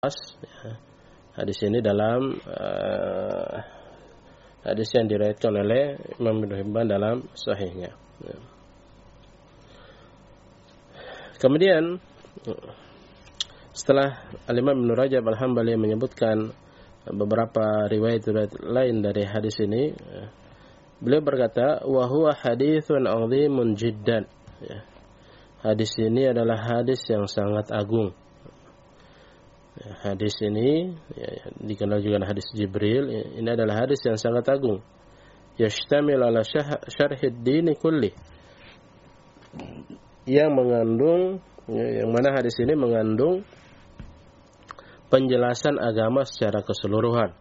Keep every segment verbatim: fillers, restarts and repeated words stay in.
ya. Hadis ini dalam uh, hadis yang diriwayatkan oleh Imam Ibnu Hibban dalam sahihnya. Ya. Kemudian setelah Al-Imam Ibnu Rajab Al-Hambali menyebutkan beberapa riwayat-riwayat lain dari hadis ini, beliau berkata, wa huwa haditsun 'azimun jiddan. Ya. Hadis ini adalah hadis yang sangat agung. Ya, hadis ini ya, dikenal juga hadis Jibril. Ya, ini adalah hadis yang sangat agung. Yashtamil ala syarhid dini kulli. Yang mengandung, ya, yang mana hadis ini mengandung penjelasan agama secara keseluruhan.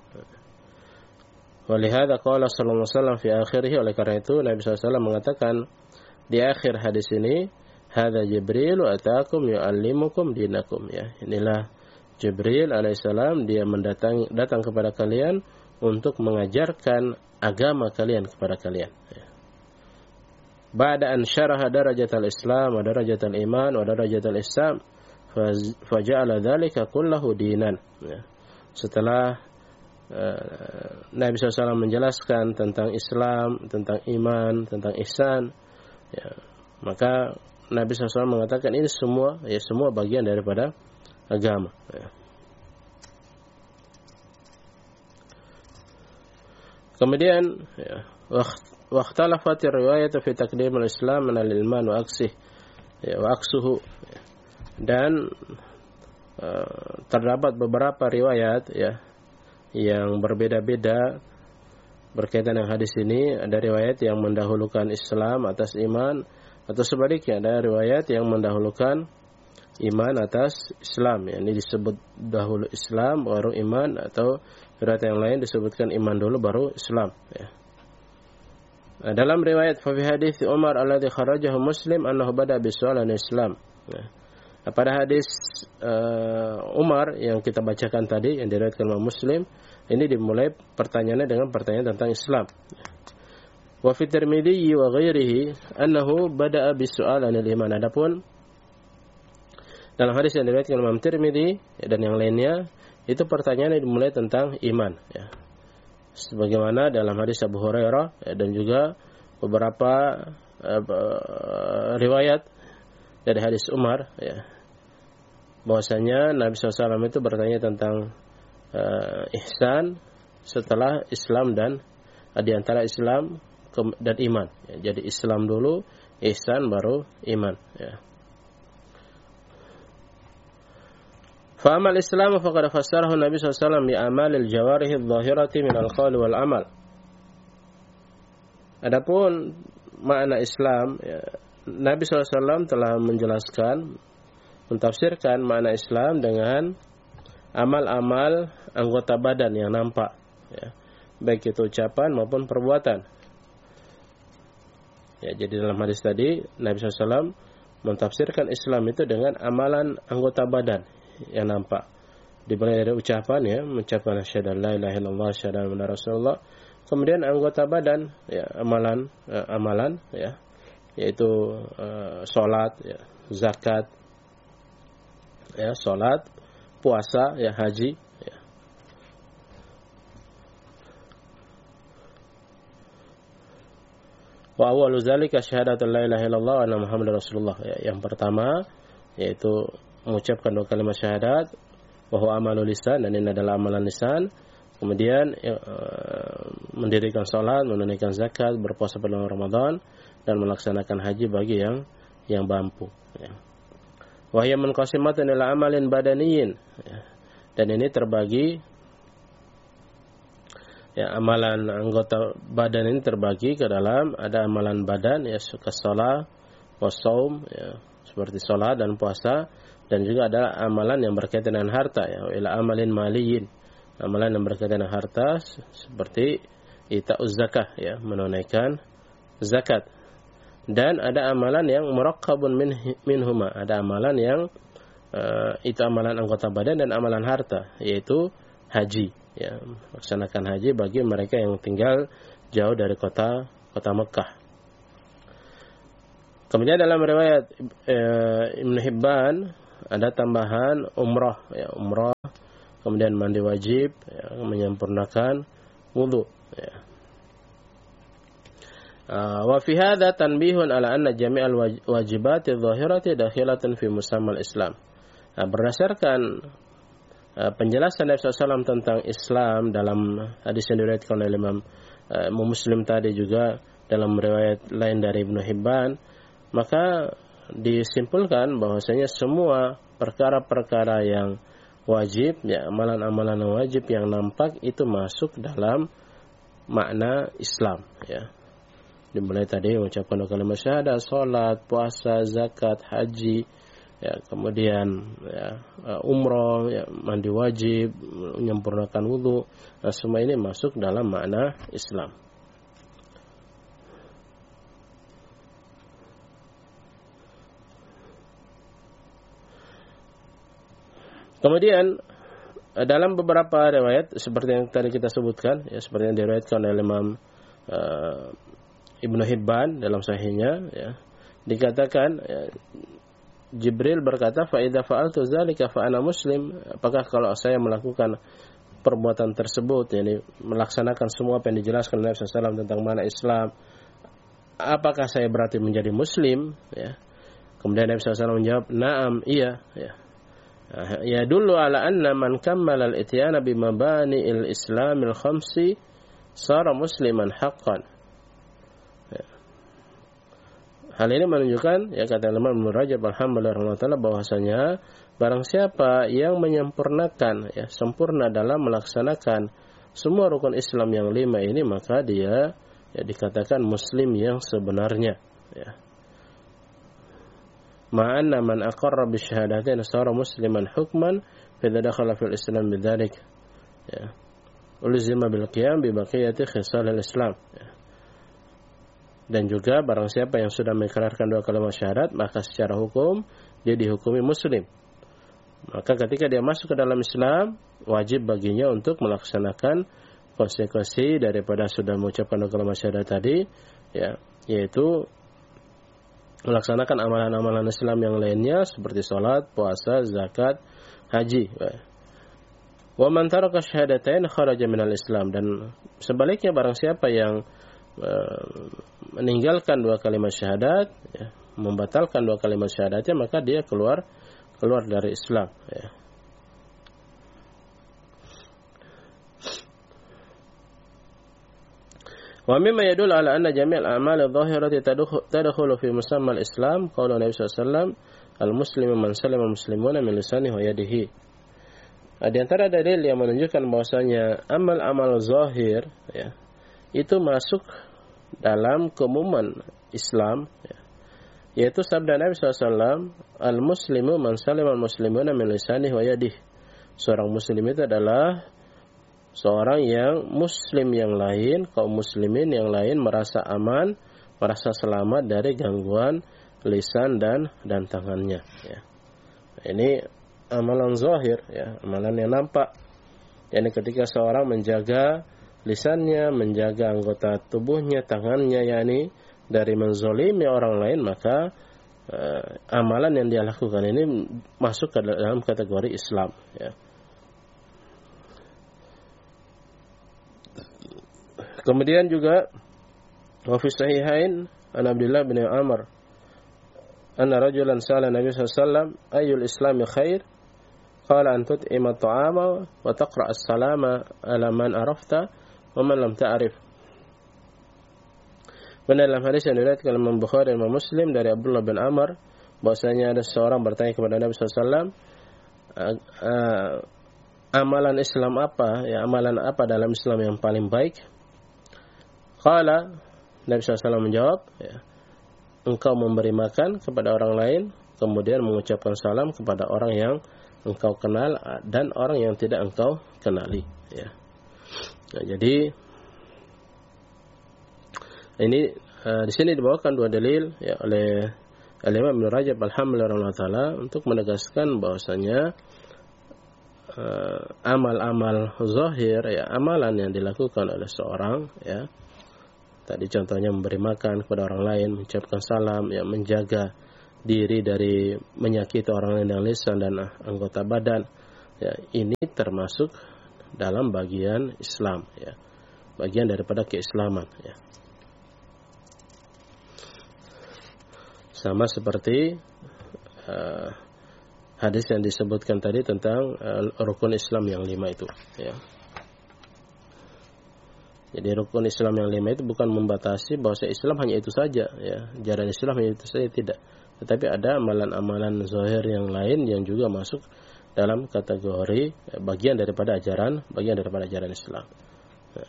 Walihada qala sallallahu alaihi wasallam fi akhirih, oleh karena itu Nabi sallallahu alaihi wasallam mengatakan di akhir hadis ini, hadza Jibril ataakum yu'allimukum dinakum. Ya, inilah Jibril alaihissalam, dia mendatang datang kepada kalian untuk mengajarkan agama kalian kepada kalian. Ya. Ba'da an syaraha darajatal Islam wa darajatal iman wa darajatal ihsan faja'ala dzalika kullahu dinan. Ya. Setelah uh, Nabi sallallahu alaihi wasallam menjelaskan tentang Islam, tentang iman, tentang ihsan, ya, maka Nabi sallallahu alaihi wasallam mengatakan ini semua, ya, semua bagian daripada agama. Ya. Kemudian, ya, waqtalafat riwayat fi taqdim al-Islam min al-iman wa aksih, ya, wa aksuhu. Ya. Dan uh, terdapat beberapa riwayat, ya, yang berbeda-beda berkaitan dengan hadis ini. Ada riwayat yang mendahulukan Islam atas iman, atau sebaliknya ada riwayat yang mendahulukan iman atas Islam. Ya, ini disebut dahulu Islam baru iman, atau riwayat yang lain disebutkan iman dulu baru Islam. Ya. Nah, dalam riwayat fa fi hadits Umar alladhi kharajahu Muslim annahu bada bi su'al Islam. Ya. Nah, pada hadis uh, Umar yang kita bacakan tadi yang diriwayatkan oleh Muslim, ini dimulai pertanyaannya dengan pertanyaan tentang Islam. Ya. Wa fi Tirmidzi wa ghairihi annahu bada'a bi su'al anil iman. Adapun dalam hadis yang diriwayatkan Imam Tirmidzi dan yang lainnya, itu pertanyaannya dimulai tentang iman. Ya. Sebagaimana dalam hadis Abu Hurairah, ya, dan juga beberapa uh, riwayat dari hadis Umar, ya, bahwasanya Nabi shallallahu alaihi wasallam itu bertanya tentang uh, ihsan setelah Islam dan uh, di antara Islam dan iman. Ya, jadi Islam dulu, ihsan baru iman. Ya. Fa'amal Islam faqad fassarahu Nabi sallallahu alaihi wasallam bi amalil jawarih adh-dhahirati min al-qaul wal amal. Adapun makna Islam, ya, Nabi sallallahu alaihi wasallam telah menjelaskan, mentafsirkan makna Islam dengan amal-amal anggota badan yang nampak, ya, baik itu ucapan maupun perbuatan. Ya, jadi dalam hadis tadi Nabi sallallahu alaihi wasallam mentafsirkan Islam itu dengan amalan anggota badan yang nampak, dimulai dari ucapan, ya, mengucapkan asyhadu an la ilaha illallah asyhadu anna rasulullah. Kemudian anggota badan, ya, amalan uh, amalan ya, yaitu uh, salat, ya, zakat, ya, salat, puasa, ya, haji, ya. Wa awwalu dzalika syahadatu la ilaha illallah wa anna muhammadar rasulullah. Ya, yang pertama yaitu mengucapkan dua kalimat syahadat, bahwa amalul lisan, dan ini adalah amalan lisan. Kemudian ya, mendirikan salat, menunaikan zakat, berpuasa pada bulan Ramadan, dan melaksanakan haji bagi yang yang mampu. Ya. Wa hiya munqasimatun ila amalin badaniyin. Ya. Dan ini terbagi, ya, amalan anggota badan ini terbagi ke dalam, ada amalan badan, ya, shalah, shaum, ya, seperti salat dan puasa. Dan juga ada amalan yang berkaitan dengan harta, ya, ila amalin maliyin, amalan yang berkaitan dengan harta seperti ita'uz zakah, ya, menunaikan zakat. Dan ada amalan yang muraqqabun min minhuma, ada amalan yang uh, itu amalan anggota badan dan amalan harta, yaitu haji, ya, melaksanakan haji bagi mereka yang tinggal jauh dari kota kota Mekah. Kemudian dalam riwayat uh, Ibnu Hibban ada tambahan umrah, ya, umrah kemudian mandi wajib, ya, menyempurnakan wudu. Ya. Wa fi hadza tanbihun ala anna jami'al wajibat adh-dhahirati dakhilatan fi musamma al-Islam. Nah, berdasarkan uh, penjelasan Nabi sallallahu alaihi wasallam tentang Islam dalam hadis yang diriwayatkan oleh Imam uh, Muslim tadi, juga dalam riwayat lain dari Ibnu Hibban, maka disimpulkan bahwasanya semua perkara-perkara yang wajib, ya, amalan-amalan wajib yang nampak itu masuk dalam makna Islam, ya. Dimulai tadi mengucapkan dua kalimat syahadat, salat, puasa, zakat, haji, ya, kemudian ya, umroh, ya, mandi wajib, menyempurnakan wudu. Nah, semua ini masuk dalam makna Islam. Kemudian dalam beberapa riwayat seperti yang tadi kita sebutkan, ya, seperti yang diriwayatkan oleh Imam uh, Ibnu Hibban dalam sahihnya, ya, dikatakan, ya, Jibril berkata, fa idza fa'altu dzalika fa ana muslim. Apakah kalau saya melakukan perbuatan tersebut, yakni melaksanakan semua apa yang dijelaskan oleh Nabi sallallahu alaihi wasallam tentang makna Islam, apakah saya berarti menjadi muslim? Ya. Kemudian Nabi sallallahu alaihi wasallam menjawab, na'am, iya, ya. Ya dulu ala anna man kammala al-ityana bimabani al-islamil khamsi sara musliman haqqan. Hal ini menunjukkan, ya, kata Imam Ibnu Rajab al-Hambali rahimahullah, bahwasanya barang siapa yang menyempurnakan, ya, sempurna dalam melaksanakan semua rukun Islam yang lima ini, maka dia, ya, dikatakan muslim yang sebenarnya, ya. Ma'anna man aqarra bi syahadatain sara musliman hukman fa idza dakhala fil Islam bidzalik, ya, ulzima bil qiyam bi baqiyati khisal al-Islam, ya. Dan juga barang siapa yang sudah mengikrarkan dua kalimat syahadat, maka secara hukum dia dihukumi muslim. Maka ketika dia masuk ke dalam Islam, wajib baginya untuk melaksanakan konsekuensi daripada sudah mengucapkan dua kalimat syahadat tadi, ya, yaitu melaksanakan amalan-amalan Islam yang lainnya seperti salat, puasa, zakat, haji. Wa man taraka syahadatain kharaja minal Islam. Dan sebaliknya barang siapa yang meninggalkan dua kalimat syahadat, ya, membatalkan dua kalimat syahadatnya, maka dia keluar keluar dari Islam, ya. Wa mimma yadullu ala anna jami' al-a'mal adh-dhahirati tadkhulu fi musamma al-Islam qaulu Nabi sallallahu alaihi wasallam al-muslimu man salima al-muslimuna min lisanihi wa yadihi. Di antara dalil yang menunjukkan bahwasanya amal-amal zahir, ya, itu masuk dalam keumuman Islam, ya, yaitu sabda Nabi sallallahu alaihi wasallam, al-muslimu man salima al-muslimuna min lisanihi wa yadihi. Seorang muslim itu adalah seorang yang muslim yang lain, kaum muslimin yang lain merasa aman, merasa selamat dari gangguan lisan dan dan tangannya, ya. Ini amalan zahir, ya, amalan yang nampak. Yani ketika seorang menjaga lisannya, menjaga anggota tubuhnya, tangannya, yakni dari menzolimi orang lain, maka uh, amalan yang dia lakukan ini masuk ke dalam kategori Islam, ya. Kemudian juga wa fi sahihain an Abdullah bin Amr anna rajulan sa'ala Nabi sallallahu alaihi wasallam ayyul islami khair qala an tut'ima at-ta'ama wa taqra as-salama ala man arafta wa man lam ta'rif. Benar dalam hadis yang diriwayatkan oleh Imam Bukhari dan Imam Muslim dari Abdullah bin Amr, bahwasanya ada seorang bertanya kepada Nabi sallallahu alaihi wasallam, amalan Islam apa, ya, amalan apa dalam Islam yang paling baik? Qala, Nabi sallallahu alaihi wasallam menjawab, ya, engkau memberi makan kepada orang lain, kemudian mengucapkan salam kepada orang yang engkau kenal dan orang yang tidak engkau kenali, ya. Nah, jadi ini uh, di sini dibawakan dua dalil, ya, oleh Imam Ibnu Rajab al-Hambali rahimahullah untuk menegaskan bahwasanya uh, amal-amal zahir, ya, amalan yang dilakukan oleh seorang, ya, tadi contohnya memberi makan kepada orang lain, mengucapkan salam, ya, menjaga diri dari menyakiti orang lain dengan lisan dan anggota badan, ya, ini termasuk dalam bagian Islam, ya, bagian daripada keislaman, ya. Sama seperti uh, hadis yang disebutkan tadi tentang uh, rukun Islam yang lima itu, ya. Jadi rukun Islam yang lima itu bukan membatasi bahwa Islam hanya itu saja, ya. Jalan Islam hanya itu saja, tidak. Tetapi ada amalan-amalan zahir yang lain yang juga masuk dalam kategori bagian daripada ajaran, bagian daripada ajaran Islam. Ya.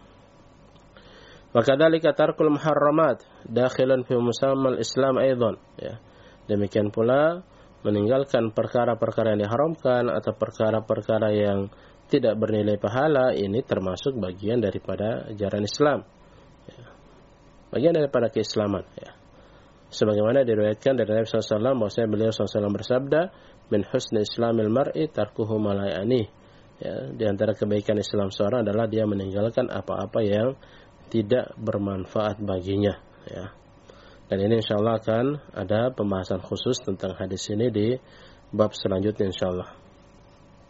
Maka dalika tarkul muharramat dakhilan fi musammal Islam aidan, ya. Demikian pula meninggalkan perkara-perkara yang diharamkan atau perkara-perkara yang tidak bernilai pahala, ini termasuk bagian daripada ajaran Islam, ya. Bagian daripada keislaman, ya. Sebagaimana diriwayatkan dari Nabi sallallahu alaihi wasallam bahwasanya beliau sallallahu alaihi wasallam bersabda, min husni islamil mar'i tarkuhu ma la ya'ni, ya, di antara kebaikan Islam seorang adalah dia meninggalkan apa-apa yang tidak bermanfaat baginya, ya. Dan ini insyaallah akan ada pembahasan khusus tentang hadis ini di bab selanjutnya insyaallah.